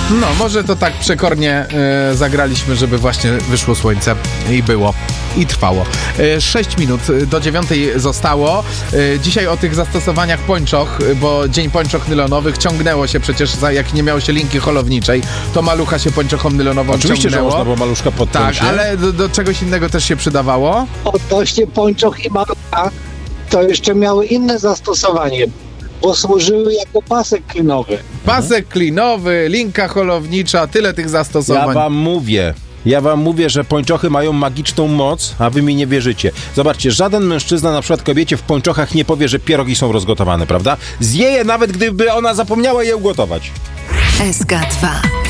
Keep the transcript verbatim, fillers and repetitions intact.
No, może to tak przekornie e, zagraliśmy, żeby właśnie wyszło słońce i było. I trwało. E, sześć minut do dziewiątej zostało. E, dzisiaj o tych zastosowaniach pończoch, bo Dzień Pończoch Nylonowych ciągnęło się przecież, za, jak nie miało się linki holowniczej, to malucha się pończochom nylonową Oczywiście, ciągnęło. że można było maluszka podpiąć. Tak, ale do, do czegoś innego też się przydawało. Odnośnie pończoch i malucha, to jeszcze miały inne zastosowanie, bo służyły jako pasek klinowy. Pasek klinowy, linka holownicza, tyle tych zastosowań. Ja wam mówię. Ja wam mówię, że pończochy mają magiczną moc, a wy mi nie wierzycie. Zobaczcie, żaden mężczyzna na przykład kobiecie w pończochach nie powie, że pierogi są rozgotowane, prawda? Zje je nawet, gdyby ona zapomniała je ugotować. S K dwa.